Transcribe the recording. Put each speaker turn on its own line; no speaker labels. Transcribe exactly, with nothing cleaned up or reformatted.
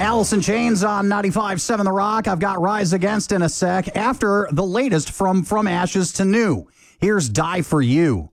Alice in Chains on ninety-five point seven The Rock. I've got Rise Against in a sec after the latest from From Ashes to New. Here's Die For You.